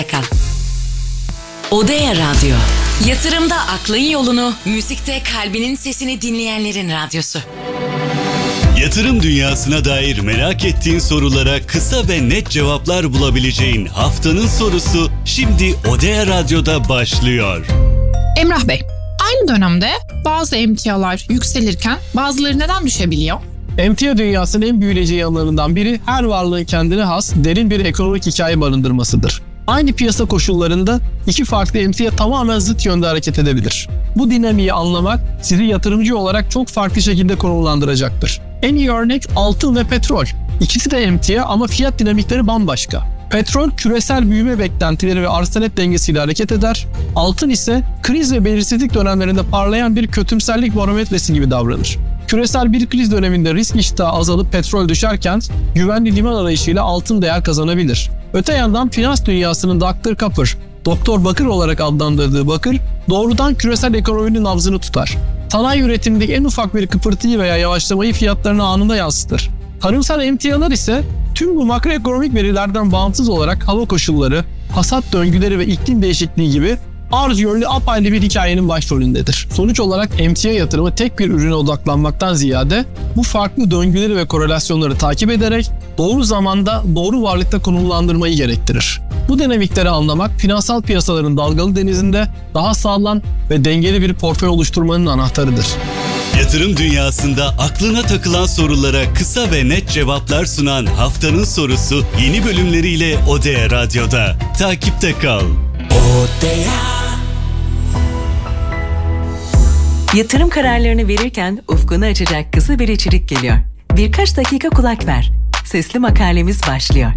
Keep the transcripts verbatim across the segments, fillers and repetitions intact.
kal. Odea Radyo. Yatırımda aklın yolunu, müzikte kalbinin sesini dinleyenlerin radyosu. Yatırım dünyasına dair merak ettiğin sorulara kısa ve net cevaplar bulabileceğin haftanın sorusu şimdi Odea Radyo'da başlıyor. Emrah Bey, aynı dönemde bazı emtialar yükselirken bazıları neden düşebiliyor? Emtia dünyasının en büyüleyici yanlarından biri her varlığın kendine has derin bir ekonomik hikaye barındırmasıdır. Aynı piyasa koşullarında iki farklı emtia tamamen zıt yönde hareket edebilir. Bu dinamiği anlamak sizi yatırımcı olarak çok farklı şekilde konumlandıracaktır. En iyi örnek altın ve petrol. İkisi de emtia ama fiyat dinamikleri bambaşka. Petrol küresel büyüme beklentileri ve arz talep dengesiyle hareket eder. Altın ise kriz ve belirsizlik dönemlerinde parlayan bir kötümserlik barometresi gibi davranır. Küresel bir kriz döneminde risk iştahı azalıp petrol düşerken güvenli liman arayışıyla altın değer kazanabilir. Öte yandan finans dünyasının doktor Kapır, Doktor Bakır olarak adlandırdığı Bakır doğrudan küresel ekonominin nabzını tutar. Sanayi üretimindeki en ufak bir kıpırtıyı veya yavaşlamayı fiyatlarına anında yansıtır. Tarımsal emtialar ise tüm bu makroekonomik verilerden bağımsız olarak hava koşulları, hasat döngüleri ve iklim değişikliği gibi arz yönlü apayrı bir hikayenin başrolündedir. Sonuç olarak emtia yatırımı tek bir ürüne odaklanmaktan ziyade bu farklı döngüleri ve korelasyonları takip ederek doğru zamanda doğru varlıkta konumlandırmayı gerektirir. Bu dinamikleri anlamak finansal piyasaların dalgalı denizinde daha sağlam ve dengeli bir portföy oluşturmanın anahtarıdır. Yatırım dünyasında aklına takılan sorulara kısa ve net cevaplar sunan haftanın sorusu yeni bölümleriyle Odea Radyo'da. Takipte kal. Odea. Yatırım kararlarını verirken ufkunu açacak kısa bir içerik geliyor. Birkaç dakika kulak ver. Sesli makalemiz başlıyor.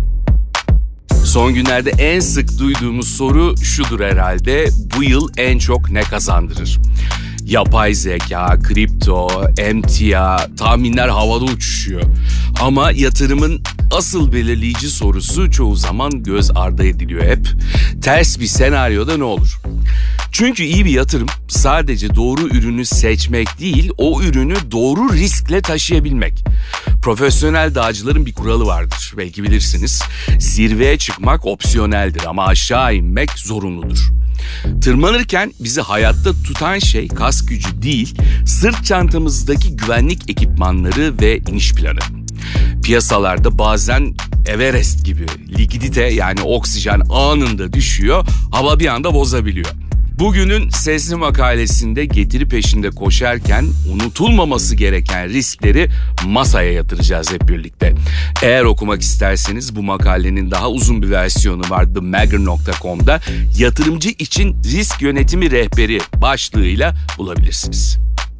Son günlerde en sık duyduğumuz soru şudur herhalde: bu yıl en çok ne kazandırır? Yapay zeka, kripto, emtia, tahminler havada uçuşuyor. Ama yatırımın asıl belirleyici sorusu çoğu zaman göz ardı ediliyor hep. Ters bir senaryoda ne olur? Çünkü iyi bir yatırım sadece doğru ürünü seçmek değil, o ürünü doğru riskle taşıyabilmek. Profesyonel dağcıların bir kuralı vardır, belki bilirsiniz. Zirveye çıkmak opsiyoneldir ama aşağı inmek zorunludur. Tırmanırken bizi hayatta tutan şey kas gücü değil, sırt çantamızdaki güvenlik ekipmanları ve iniş planı. Piyasalarda bazen Everest gibi likidite, yani oksijen anında düşüyor, hava bir anda bozabiliyor. Bugünün sesli makalesinde getiri peşinde koşarken unutulmaması gereken riskleri masaya yatıracağız hep birlikte. Eğer okumak isterseniz bu makalenin daha uzun bir versiyonu var, the magger nokta com'da yatırımcı için risk yönetimi rehberi başlığıyla bulabilirsiniz.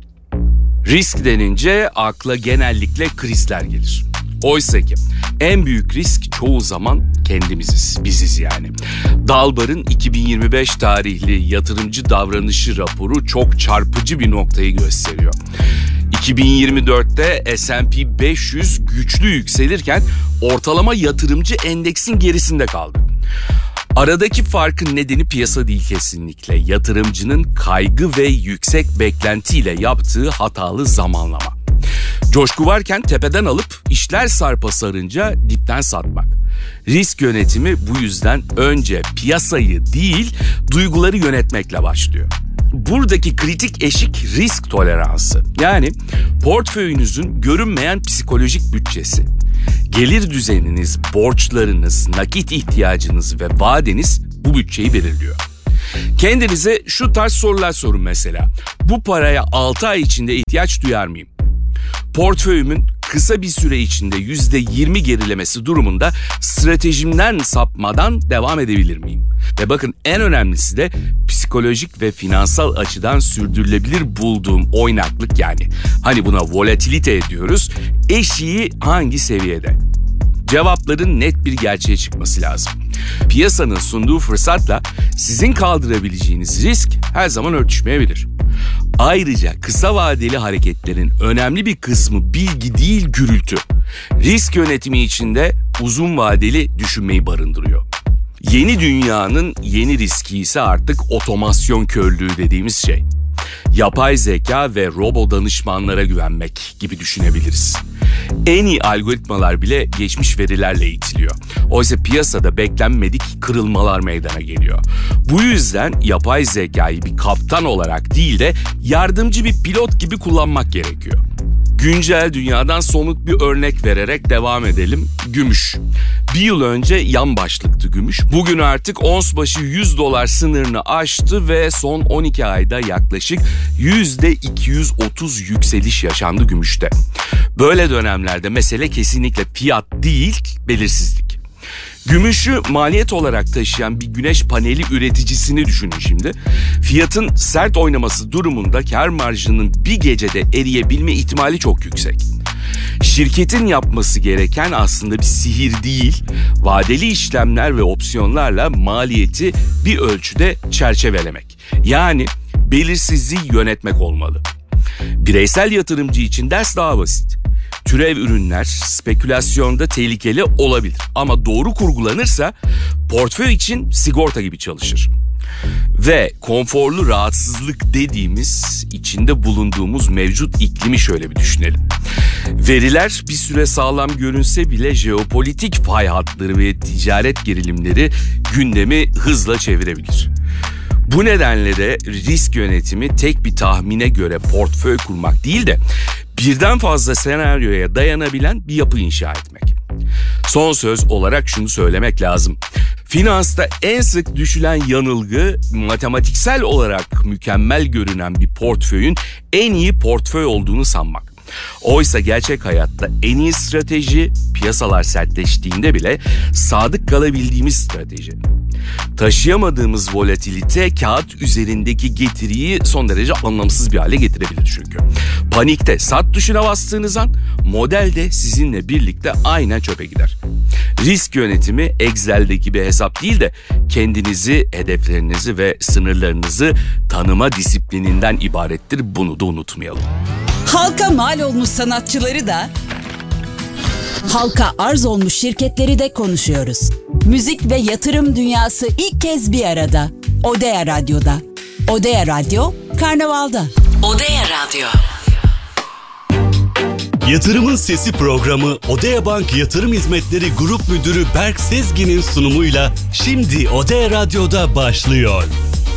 Risk denince akla genellikle krizler gelir. Oysa ki en büyük risk çoğu zaman kendimiziz, biziz yani. Dalbar'ın iki bin yirmi beş tarihli yatırımcı davranışı raporu çok çarpıcı bir noktayı gösteriyor. iki bin yirmi dörtte S and P beş yüz güçlü yükselirken ortalama yatırımcı endeksin gerisinde kaldı. Aradaki farkın nedeni piyasa değil kesinlikle. Yatırımcının kaygı ve yüksek beklentiyle yaptığı hatalı zamanlama. Coşku varken tepeden alıp işler sarpa sarınca dipten satmak. Risk yönetimi bu yüzden önce piyasayı değil, duyguları yönetmekle başlıyor. Buradaki kritik eşik risk toleransı. Yani portföyünüzün görünmeyen psikolojik bütçesi. Gelir düzeniniz, borçlarınız, nakit ihtiyacınız ve vadeniz bu bütçeyi belirliyor. Kendinize şu tarz sorular sorun mesela. Bu paraya altı ay içinde ihtiyaç duyar mıyım? Portföyümün kısa bir süre içinde yüzde yirmi gerilemesi durumunda stratejimden sapmadan devam edebilir miyim? Ve bakın, en önemlisi de psikolojik ve finansal açıdan sürdürülebilir bulduğum oynaklık, yani hani buna volatilite ediyoruz, eşiği hangi seviyede? Cevapların net bir gerçeğe çıkması lazım. Piyasanın sunduğu fırsatla sizin kaldırabileceğiniz risk her zaman örtüşmeyebilir. Ayrıca kısa vadeli hareketlerin önemli bir kısmı bilgi değil, gürültü. Risk yönetimi içinde uzun vadeli düşünmeyi barındırıyor. Yeni dünyanın yeni riski ise artık otomasyon körlüğü dediğimiz şey. Yapay zeka ve robo danışmanlara güvenmek gibi düşünebiliriz. En iyi algoritmalar bile geçmiş verilerle eğitiliyor. Oysa piyasada beklenmedik kırılmalar meydana geliyor. Bu yüzden yapay zekayı bir kaptan olarak değil de yardımcı bir pilot gibi kullanmak gerekiyor. Güncel dünyadan somut bir örnek vererek devam edelim. Gümüş. Bir yıl önce yan başlıktı gümüş. Bugün artık ons başı yüz dolar sınırını aştı ve son on iki ayda yaklaşık yüzde iki yüz otuz yükseliş yaşandı gümüşte. Böyle dönemlerde mesele kesinlikle fiyat değil, belirsizlik. Gümüşü maliyet olarak taşıyan bir güneş paneli üreticisini düşünün şimdi. Fiyatın sert oynaması durumunda kar marjının bir gecede eriyebilme ihtimali çok yüksek. Şirketin yapması gereken aslında bir sihir değil, vadeli işlemler ve opsiyonlarla maliyeti bir ölçüde çerçevelemek. Yani belirsizliği yönetmek olmalı. Bireysel yatırımcı için ders daha basit. Türev ürünler spekülasyonda tehlikeli olabilir ama doğru kurgulanırsa portföy için sigorta gibi çalışır. Ve konforlu rahatsızlık dediğimiz içinde bulunduğumuz mevcut iklimi şöyle bir düşünelim. Veriler bir süre sağlam görünse bile jeopolitik fay hatları ve ticaret gerilimleri gündemi hızla çevirebilir. Bu nedenle de risk yönetimi tek bir tahmine göre portföy kurmak değil de birden fazla senaryoya dayanabilen bir yapı inşa etmek. Son söz olarak şunu söylemek lazım. Finansta en sık düşülen yanılgı matematiksel olarak mükemmel görünen bir portföyün en iyi portföy olduğunu sanmak. Oysa gerçek hayatta en iyi strateji piyasalar sertleştiğinde bile sadık kalabildiğimiz strateji. Taşıyamadığımız volatilite kağıt üzerindeki getiriyi son derece anlamsız bir hale getirebilir çünkü. Panikte sat tuşuna bastığınız an model de sizinle birlikte aynen çöpe gider. Risk yönetimi Excel'deki bir hesap değil de kendinizi, hedeflerinizi ve sınırlarınızı tanıma disiplininden ibarettir. Bunu da unutmayalım. Halka mal olmuş sanatçıları da, halka arz olmuş şirketleri de konuşuyoruz. Müzik ve yatırım dünyası ilk kez bir arada. Odea Radyo'da. Odea Radyo, Karnaval'da. Odea Radyo. Yatırımın Sesi programı Odea Bank Yatırım Hizmetleri Grup Müdürü Berk Sezgin'in sunumuyla şimdi Odea Radyo'da başlıyor.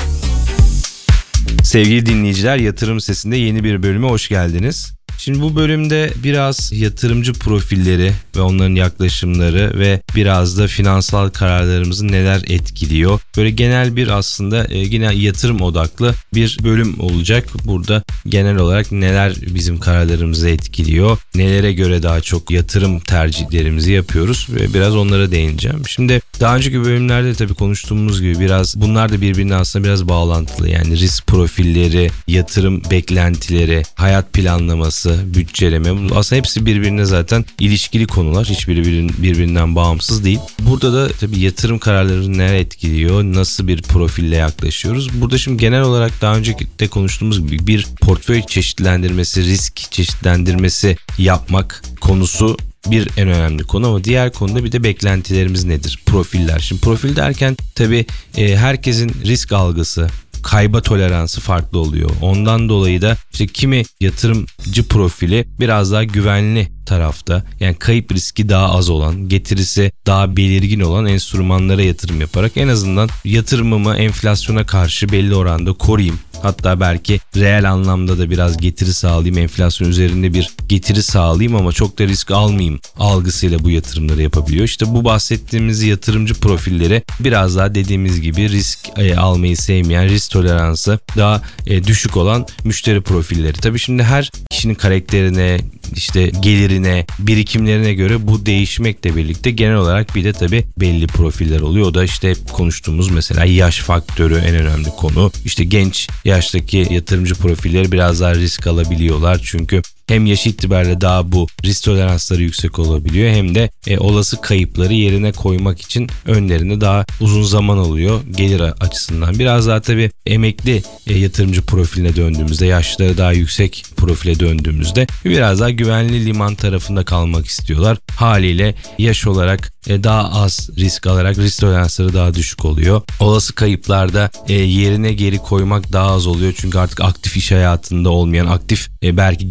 Sevgili dinleyiciler, Yatırım Sesi'nde yeni bir bölüme hoş geldiniz. Şimdi bu bölümde biraz yatırımcı profilleri ve onların yaklaşımları ve biraz da finansal kararlarımızı neler etkiliyor. Böyle genel bir aslında yine yatırım odaklı bir bölüm olacak. Burada genel olarak neler bizim kararlarımızı etkiliyor, nelere göre daha çok yatırım tercihlerimizi yapıyoruz ve biraz onlara değineceğim. Şimdi daha önceki bölümlerde tabii konuştuğumuz gibi biraz bunlar da birbirine aslında biraz bağlantılı. Yani risk profilleri, yatırım beklentileri, hayat planlaması, bütçeleme, aslında hepsi birbirine zaten ilişkili konular. Hiçbiri birbirinden bağımsız değil. Burada da tabii yatırım kararlarını neler etkiliyor, nasıl bir profille yaklaşıyoruz. Burada şimdi genel olarak daha önce de konuştuğumuz gibi bir portföy çeşitlendirmesi, risk çeşitlendirmesi yapmak konusu bir en önemli konu ama diğer konuda bir de beklentilerimiz nedir? Profiller. Şimdi profil derken tabii e, herkesin risk algısı, kayba toleransı farklı oluyor. Ondan dolayı da işte kimi yatırımcı profili biraz daha güvenli tarafta, yani kayıp riski daha az olan, getirisi daha belirgin olan enstrümanlara yatırım yaparak en azından yatırımımı enflasyona karşı belli oranda koruyayım. Hatta belki reel anlamda da biraz getiri sağlayayım, enflasyon üzerinde bir getiri sağlayayım ama çok da risk almayayım algısıyla bu yatırımları yapabiliyor. İşte bu bahsettiğimiz yatırımcı profilleri biraz daha dediğimiz gibi risk e, almayı sevmeyen, risk toleransı daha e, düşük olan müşteri profilleri. Tabii şimdi her kişinin karakterine, işte gelirine, birikimlerine göre bu değişmekle birlikte genel olarak bir de tabii belli profiller oluyor. O da işte konuştuğumuz mesela yaş faktörü en önemli konu. İşte genç yaştaki yatırımcı profilleri biraz daha risk alabiliyorlar. Çünkü hem yaş itibariyle daha bu risk toleransları yüksek olabiliyor hem de e, olası kayıpları yerine koymak için önlerinde daha uzun zaman alıyor gelir açısından. Biraz daha tabii emekli e, yatırımcı profiline döndüğümüzde, yaşları daha yüksek profile döndüğümüzde biraz daha güvenli liman tarafında kalmak istiyorlar. Haliyle yaş olarak e, daha az risk alarak risk toleransları daha düşük oluyor. Olası kayıplarda e, yerine geri koymak daha az oluyor. Çünkü artık aktif iş hayatında olmayan, aktif e, belki geliri olmayan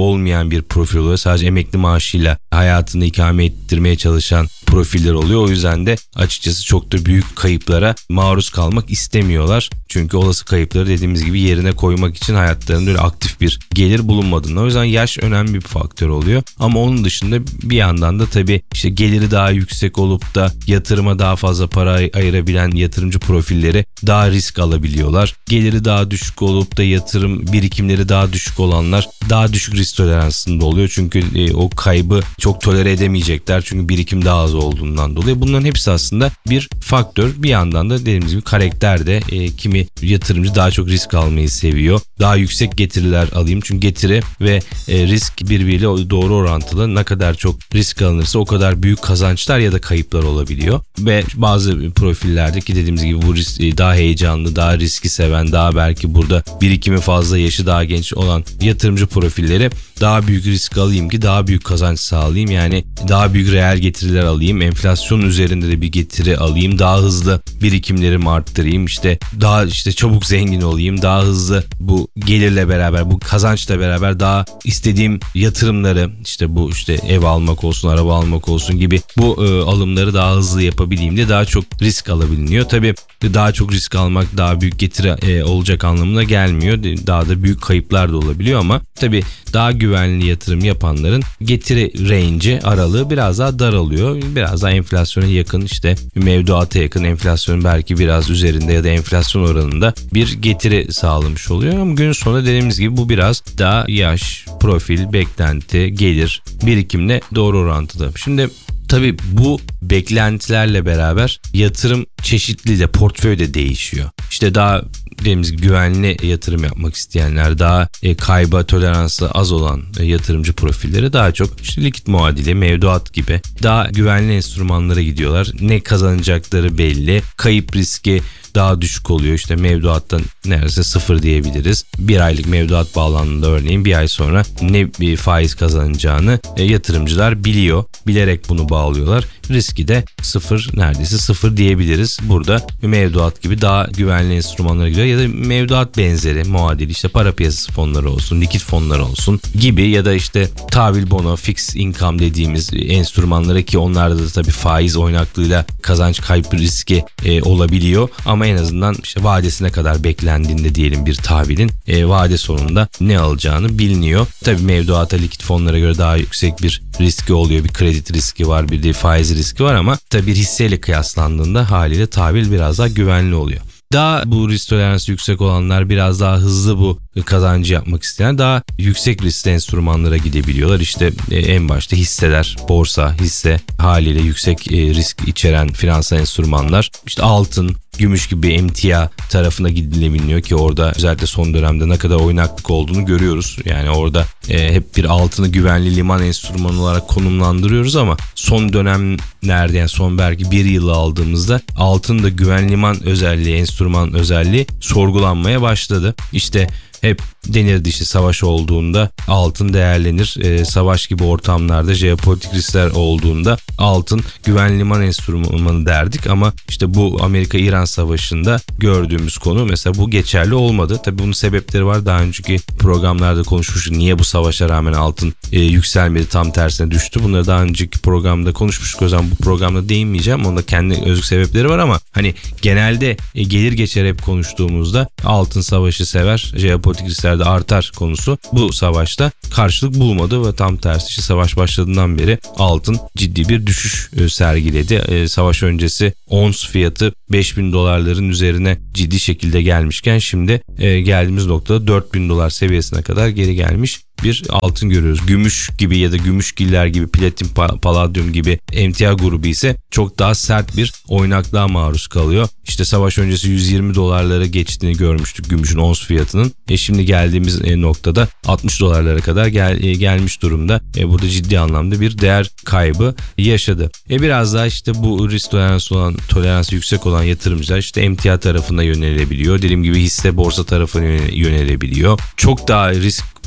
olmayan bir profil oluyor. Sadece emekli maaşıyla hayatını ikame ettirmeye çalışan profiller oluyor. O yüzden de açıkçası çok da büyük kayıplara maruz kalmak istemiyorlar. Çünkü olası kayıpları dediğimiz gibi yerine koymak için hayatlarında öyle aktif bir gelir bulunmadığında. O yüzden yaş önemli bir faktör oluyor. Ama onun dışında bir yandan da tabii işte geliri daha yüksek olup da yatırıma daha fazla para ay- ayırabilen yatırımcı profilleri daha risk alabiliyorlar. Geliri daha düşük olup da yatırım birikimleri daha düşük olanlar daha düşük risk toleransında oluyor. Çünkü e, o kaybı çok tolere edemeyecekler. Çünkü birikim daha az olduğundan dolayı. Bunların hepsi aslında bir faktör. Bir yandan da dediğimiz gibi karakter de e, kimi yatırımcı daha çok risk almayı seviyor. Daha yüksek getiriler alayım. Çünkü getiri ve e, risk birbiriyle doğru orantılı. Ne kadar çok risk alınırsa o kadar büyük kazançlar ya da kayıplar olabiliyor. Ve bazı profillerdeki dediğimiz gibi bu risk, daha heyecanlı, daha riski seven, daha belki burada birikimi fazla, yaşı daha genç olan yatırımcı profilleri daha büyük risk alayım ki daha büyük kazanç sağlayayım. Yani daha büyük reel getiriler alayım. Enflasyon üzerinde de bir getiri alayım. Daha hızlı birikimlerimi arttırayım. İşte daha işte çabuk zengin olayım. Daha hızlı bu gelirle beraber, bu kazançla beraber daha istediğim yatırımları, işte bu işte ev almak olsun, araba almak olsun gibi bu e, alımları daha hızlı yapabileyim diye daha çok risk alabiliyor. Tabii daha çok risk almak daha büyük getiri e, olacak anlamına gelmiyor. Daha da büyük kayıplar da olabiliyor ama tabii daha güvenli yatırım yapanların getiri range'i, aralığı biraz daha daralıyor. Biraz daha enflasyona yakın, işte mevduata yakın, enflasyonun belki biraz üzerinde ya da enflasyon oranında bir getiri sağlamış oluyor. Ama günün sonunda dediğimiz gibi bu biraz daha yaş, profil, beklenti, gelir, birikimle doğru orantılı. Şimdi tabii bu beklentilerle beraber yatırım çeşitliliği de, portföy de değişiyor. İşte daha dediğimiz gibi güvenli yatırım yapmak isteyenler, daha e, kayba toleransı az olan e, yatırımcı profilleri daha çok işte likit muadili, mevduat gibi daha güvenli enstrümanlara gidiyorlar. Ne kazanacakları belli, kayıp riski daha düşük oluyor. İşte mevduattan neredeyse sıfır diyebiliriz. Bir aylık mevduat bağlandığında örneğin bir ay sonra ne bir faiz kazanacağını e, yatırımcılar biliyor. Bilerek bunu bağlıyorlar. Riski de sıfır, neredeyse sıfır diyebiliriz. Burada mevduat gibi daha güvenli enstrümanlara gidiyor ya da mevduat benzeri muadili, işte para piyasası fonları olsun, likit fonları olsun gibi ya da işte tahvil bono, fixed income dediğimiz enstrümanlara, ki onlarda da tabii faiz oynaklığıyla kazanç kaybı riski e, olabiliyor ama en azından işte vadesine kadar beklendiğinde diyelim bir tahvilin e, vade sonunda ne alacağını biliniyor. Tabii mevduata, likit fonlara göre daha yüksek bir riski oluyor. Bir kredi riski var, bir de faiz riski var ama tabii bir hisseyle kıyaslandığında haliyle tahvil biraz daha güvenli oluyor. Daha bu risk toleransı yüksek olanlar, biraz daha hızlı bu kazancı yapmak isteyen daha yüksek riskli enstrümanlara gidebiliyorlar. İşte en başta hisseler, borsa, hisse haliyle yüksek risk içeren finansal enstrümanlar. İşte altın, gümüş gibi emtia tarafına gidilebiliyor ki orada özellikle son dönemde ne kadar oynaklık olduğunu görüyoruz. Yani orada e, hep bir altını güvenli liman enstrümanı olarak konumlandırıyoruz ama son dönemlerde, yani son belki bir yılı aldığımızda altın da güvenli liman özelliği, enstrüman özelliği sorgulanmaya başladı. İşte hep denirdi işte savaş olduğunda altın değerlenir. E, savaş gibi ortamlarda, jeopolitik riskler olduğunda altın güvenli liman enstrümanı derdik ama işte bu Amerika-İran savaşında gördüğümüz konu mesela bu geçerli olmadı. Tabii bunun sebepleri var. Daha önceki programlarda konuşmuştuk. Niye bu savaşa rağmen altın e, yükselmedi, tam tersine düştü. Bunları daha önceki programda konuşmuştuk. O zaman bu programda değinmeyeceğim. Onda kendi özgü sebepleri var ama hani genelde e, gelir geçer hep konuştuğumuzda altın savaşı sever, jeopolitik risklerde artar konusu bu savaşta karşılık bulmadı ve tam tersi işte savaş başladığından beri altın ciddi bir düşüş e, sergiledi. E, savaş öncesi ons fiyatı beş bin dolarların üzerine ciddi şekilde gelmişken şimdi e, geldiğimiz noktada dört bin dolar seviyesine kadar geri gelmiş bir altın görüyoruz. Gümüş gibi ya da gümüşgiller gibi, platin, paladyum gibi emtia grubu ise çok daha sert bir oynaklığa maruz kalıyor. İşte savaş öncesi yüz yirmi dolarlara geçtiğini görmüştük gümüşün ons fiyatının. E şimdi geldiğimiz noktada altmış dolarlara kadar gel, e, gelmiş durumda. E burada ciddi anlamda bir değer kaybı yaşadı. E biraz daha işte bu risk toleransı olan, toleransı yüksek olan yatırımcılar işte emtia tarafına yönelebiliyor. Dediğim gibi hisse, borsa tarafına yönelebiliyor. Çok daha risk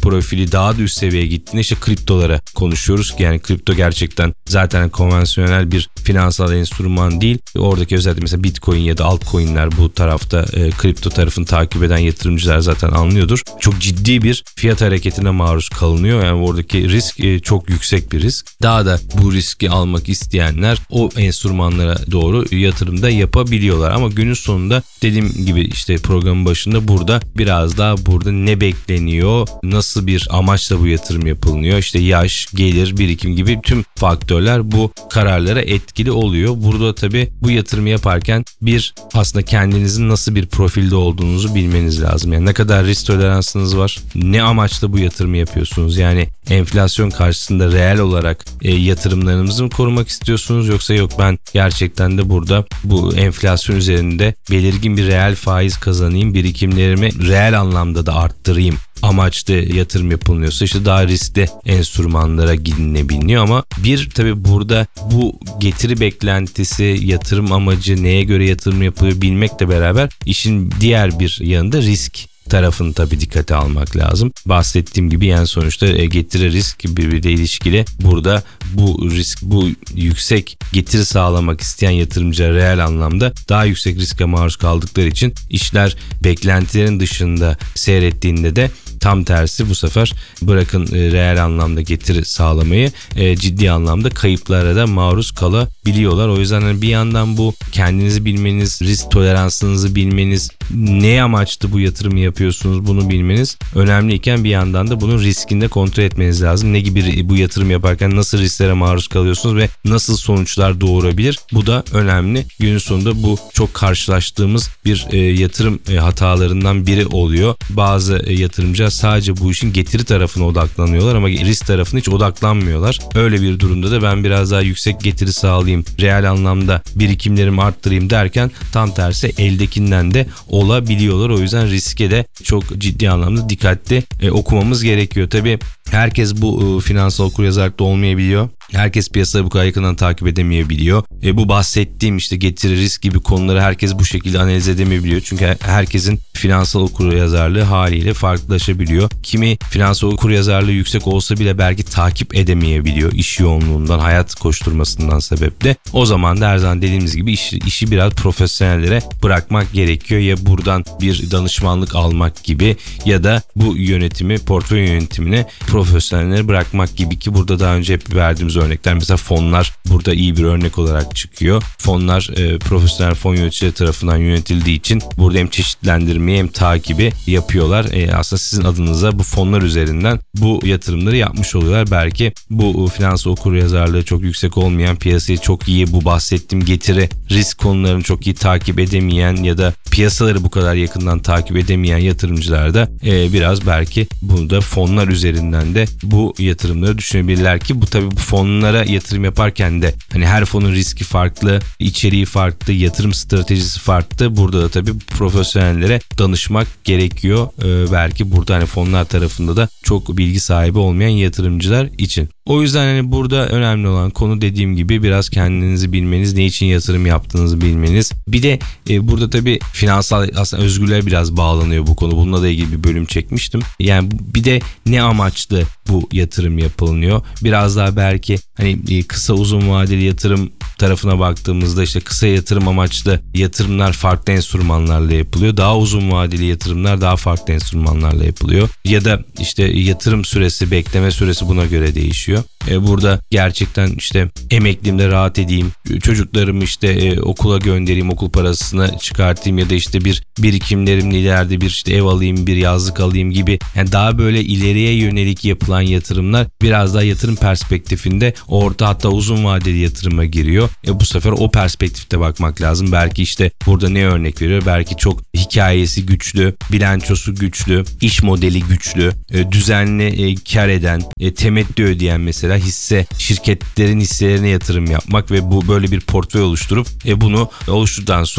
profili daha da üst seviyeye gittiğinde işte kriptolara konuşuyoruz ki yani kripto gerçekten zaten konvansiyonel bir finansal enstrüman değil. Oradaki özellikle mesela Bitcoin ya da altcoin'ler bu tarafta e, kripto tarafını takip eden yatırımcılar zaten anlıyordur. Çok ciddi bir fiyat hareketine maruz kalınıyor. Yani oradaki risk e, çok yüksek bir risk. Daha da bu riski almak isteyenler o enstrümanlara doğru yatırımda yapabiliyorlar. Ama günün sonunda dediğim gibi işte programın başında burada biraz daha burada ne bekleniyor, nasıl bir amaçla bu yatırım yapılıyor, işte yaş, gelir, birikim gibi tüm faktörler bu kararlara etkili oluyor. Burada tabii bu yatırımı yaparken bir aslında kendinizin nasıl bir profilde olduğunuzu bilmeniz lazım. Yani ne kadar risk toleransınız var, ne amaçla bu yatırımı yapıyorsunuz? Yani enflasyon karşısında reel olarak e, yatırımlarınızı mı korumak istiyorsunuz, yoksa yok ben gerçekten de burada bu enflasyon üzerinde belirgin bir reel faiz kazanayım, birikimlerimi reel anlamda da arttırayım amaçlı yatırım yapılıyorsa işte daha riskli enstrümanlara gidilebiliyor. Ama bir tabii burada bu getiri beklentisi, yatırım amacı, neye göre yatırım yapılıyor bilmekle beraber işin diğer bir yanında risk tarafını tabii dikkate almak lazım. Bahsettiğim gibi yani sonuçta getiri risk birbiriyle ilişkili. Burada bu risk, bu yüksek getiri sağlamak isteyen yatırımcılar reel anlamda daha yüksek riske maruz kaldıkları için işler beklentilerin dışında seyrettiğinde de tam tersi bu sefer bırakın e, reel anlamda getiri sağlamayı e, ciddi anlamda kayıplara da maruz kalabiliyorlar. O yüzden hani bir yandan bu kendinizi bilmeniz, risk toleransınızı bilmeniz, ne amaçlı bu yatırımı yapıyorsunuz bunu bilmeniz önemliyken bir yandan da bunun riskini de kontrol etmeniz lazım. Ne gibi bu yatırım yaparken nasıl risklere maruz kalıyorsunuz ve nasıl sonuçlar doğurabilir? Bu da önemli. Günün sonunda bu çok karşılaştığımız bir e, yatırım e, hatalarından biri oluyor. Bazı e, yatırımcılar sadece bu işin getiri tarafına odaklanıyorlar ama risk tarafına hiç odaklanmıyorlar. Öyle bir durumda da ben biraz daha yüksek getiri sağlayayım, reel anlamda birikimlerimi arttırayım derken tam tersi eldekinden de olabiliyorlar. O yüzden riske de çok ciddi anlamda dikkatli e, okumamız gerekiyor. Tabii herkes bu e, finansal okuryazarlıkta olmayabiliyor. Herkes piyasayı bu kadar yakından takip edemeyebiliyor. E, bu bahsettiğim işte getiri risk gibi konuları herkes bu şekilde analiz edemeyebiliyor. Çünkü herkesin finansal okuryazarlığı haliyle farklılaşabiliyor. Kimi finansal okuryazarlığı yüksek olsa bile belki takip edemeyebiliyor iş yoğunluğundan, hayat koşturmasından sebeple. O zaman da her zaman dediğimiz gibi iş, işi biraz profesyonellere bırakmak gerekiyor. Ya buradan bir danışmanlık almak gibi ya da bu yönetimi, portföy yönetimine profesyonellere bırakmak gibi ki burada daha önce hep verdiğimiz örnekler mesela fonlar burada iyi bir örnek olarak çıkıyor. Fonlar e, profesyonel fon yöneticileri tarafından yönetildiği için burada hem çeşitlendirmeyi hem takibi yapıyorlar. E, aslında sizin adınıza bu fonlar üzerinden bu yatırımları yapmış oluyorlar. Belki bu finansal okuryazarlığı çok yüksek olmayan, piyasayı çok iyi bu bahsettiğim getiri risk konularını çok iyi takip edemeyen ya da piyasaları bu kadar yakından takip edemeyen yatırımcılar da e, biraz belki burada fonlar üzerinden de bu yatırımları düşünebilirler ki bu tabii bu fonlara yatırım yaparken de hani her fonun riski farklı, içeriği farklı, yatırım stratejisi farklı. Burada da tabii profesyonellere danışmak gerekiyor. Ee, belki burada hani fonlar tarafında da çok bilgi sahibi olmayan yatırımcılar için. O yüzden hani burada önemli olan konu dediğim gibi biraz kendinizi bilmeniz, ne için yatırım yaptığınızı bilmeniz. Bir de e, burada tabii finansal aslında özgürlüğe biraz bağlanıyor bu konu. Bununla da ilgili bir bölüm çekmiştim. Yani bir de ne amaçlı bu yatırım yapılıyor? Biraz daha belki hani e, kısa uzun vadeli yatırım tarafına baktığımızda işte kısa yatırım amaçlı yatırımlar farklı enstrümanlarla yapılıyor. Daha uzun vadeli yatırımlar daha farklı enstrümanlarla yapılıyor. Ya da işte yatırım süresi, bekleme süresi buna göre değişiyor. E, burada gerçekten işte emeklimde rahat edeyim, çocuklarımı işte e, okula göndereyim, okul parasını çıkartayım ya da işte bir birikimlerimle ileride bir işte ev alayım, bir yazlık alayım gibi yani daha böyle ileriye yönelik yapılan yatırımlar biraz daha yatırım perspektifinde orta hatta uzun vadeli yatırıma giriyor. E, bu sefer o perspektifte bakmak lazım. Belki işte burada ne örnek veriyor? Belki çok hikayesi güçlü, bilançosu güçlü, iş modeli güçlü, e, düzenli e, kar eden, e, temettü ödeyen mesela hisse şirketlerin hisselerine yatırım yapmak ve bu böyle bir portföy oluşturup e, bunu oluşturduktan sonra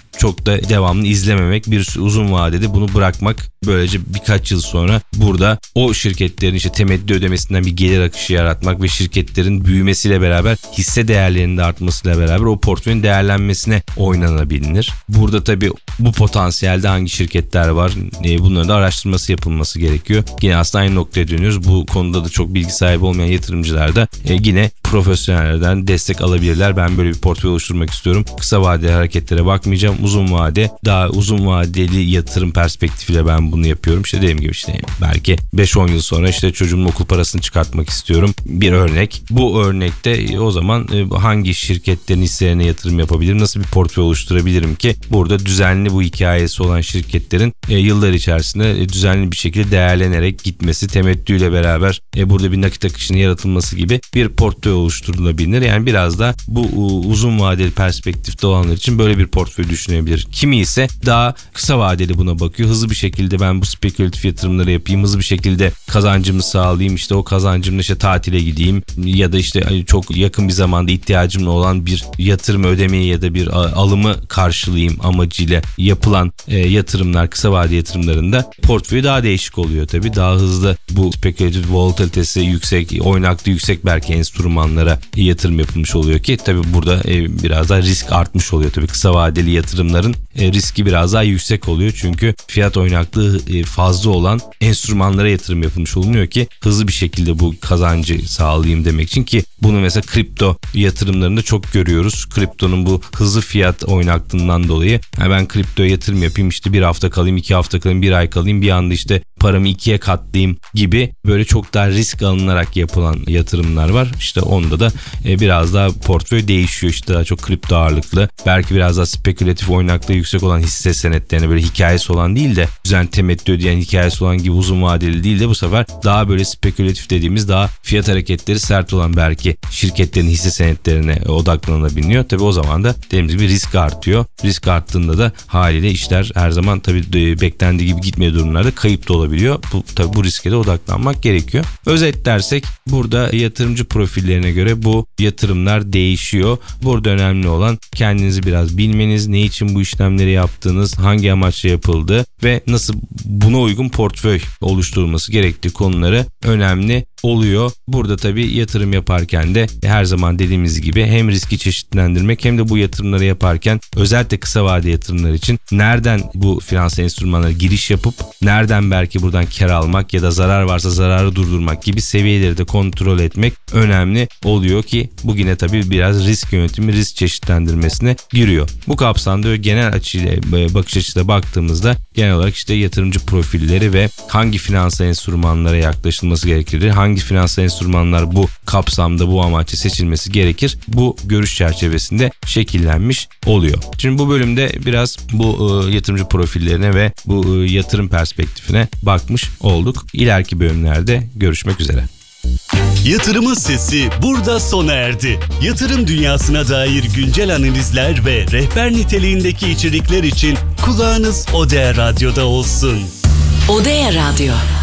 çok da devamlı izlememek, bir uzun vadede bunu bırakmak, böylece birkaç yıl sonra burada o şirketlerin işte temettü ödemesinden bir gelir akışı yaratmak ve şirketlerin büyümesiyle beraber hisse değerlerinin de artmasıyla beraber o portföyün değerlenmesine oynanabilir. Burada tabii bu potansiyelde hangi şirketler var, bunların da araştırması yapılması gerekiyor. Yine aslında aynı noktaya dönüyoruz. Bu konuda da çok bilgi sahibi olmayan yatırımcılar da yine profesyonellerden destek alabilirler. Ben böyle bir portföy oluşturmak istiyorum. Kısa vadeli hareketlere bakmayacağım. Uzun vade, daha uzun vadeli yatırım perspektifiyle ben bunu yapıyorum. İşte dediğim gibi işte belki beş on yıl sonra işte çocuğumun okul parasını çıkartmak istiyorum. Bir örnek. Bu örnekte o zaman hangi şirketlerin hisselerine yatırım yapabilirim? Nasıl bir portföy oluşturabilirim ki burada düzenli bu hikayesi olan şirketlerin yıllar içerisinde düzenli bir şekilde değerlenerek gitmesi, temettüyle beraber burada bir nakit akışının yaratılması gibi bir portföy oluşturulabilir. Yani biraz da bu uzun vadeli perspektifte olanlar için böyle bir portföy düşünebilir. Kimi ise daha kısa vadeli buna bakıyor. Hızlı bir şekilde ben bu spekülatif yatırımları yapayım. Hızlı bir şekilde kazancımı sağlayayım. İşte o kazancımla işte tatile gideyim ya da işte çok yakın bir zamanda ihtiyacım olan bir yatırım ödemeyi ya da bir alımı karşılayayım amacıyla yapılan e, yatırımlar, kısa vadeli yatırımlarında portföyü daha değişik oluyor tabii. Daha hızlı bu spekülatif volatilitesi yüksek, oynaklığı yüksek belki enstrümanlara yatırım yapılmış oluyor ki tabii burada e, biraz daha risk artmış oluyor. Tabii kısa vadeli yatırımların e, riski biraz daha yüksek oluyor. Çünkü fiyat oynaklığı e, fazla olan enstrümanlara yatırım yapılmış olunuyor ki hızlı bir şekilde bu kazancı sağlayayım demek için, ki bunu mesela kripto yatırımlarında çok görüyoruz. Kriptonun bu hızlı fiyat oynaklığından dolayı yani ben kriptoya yatırım yapayım, işte bir hafta kalayım, iki hafta kalayım, bir ay kalayım, bir anda işte paramı ikiye katlayayım gibi böyle çok daha risk alınarak yapılan yatırımlar var. İşte onda da e, biraz daha portföy değişiyor. İşte daha çok kripto ağırlıklı, belki biraz daha spekülatif oynaklığı yüksek olan hisse senetlerine, böyle hikayesi olan değil de düzen temettü ödeyen hikayesi olan gibi uzun vadeli değil de bu sefer daha böyle spekülatif dediğimiz daha fiyat hareketleri sert olan belki şirketlerin hisse senetlerine odaklanabiliyor. Tabii o zaman da dediğimiz gibi risk artıyor. Risk arttığında da haliyle işler her zaman tabii beklendiği gibi gitmediği durumlarda kayıp da olabiliyor. Bu, tabii bu riske de odaklanmak gerekiyor. Özetlersek burada yatırımcı profillerine göre bu yatırımlar değişiyor. Burada önemli olan kendinizi biraz bilmeniz, ne için bu işlemleri yaptığınız, hangi amaçla yapıldı ve nasıl buna uygun portföy oluşturulması gerektiği konuları önemli oluyor. Burada tabii yatırım yaparken de her zaman dediğimiz gibi hem riski çeşitlendirmek hem de bu yatırımları yaparken özellikle kısa vade yatırımlar için nereden bu finansal enstrümanlara giriş yapıp nereden belki buradan kar almak ya da zarar varsa zararı durdurmak gibi seviyeleri de kontrol etmek önemli oluyor ki bugüne tabii biraz risk yönetimi, risk çeşitlendirmesine giriyor. Bu kapsamda genel açıyla, bakış açısıyla baktığımızda genel olarak işte yatırımcı profilleri ve hangi finansal enstrümanlara yaklaşılması gerekir, hangi finansal enstrümanlar bu kapsamda bu amaçla seçilmesi gerekir, bu görüş çerçevesinde şekillenmiş oluyor. Şimdi bu bölümde biraz bu e, yatırımcı profillerine ve bu e, yatırım perspektifine bakmış olduk. İleriki bölümlerde görüşmek üzere. Yatırımın sesi burada sona erdi. Yatırım dünyasına dair güncel analizler ve rehber niteliğindeki içerikler için kulağınız Odea Radyo'da olsun. Odea Radyo.